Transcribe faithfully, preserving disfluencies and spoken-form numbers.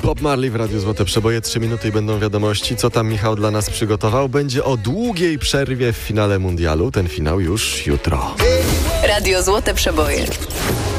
Bob Marley w Radiu Złote Przeboje. Trzy minuty i będą wiadomości. Co tam Michał dla nas przygotował? Będzie o długiej przerwie w finale mundialu. Ten finał już jutro. Radio Złote Przeboje.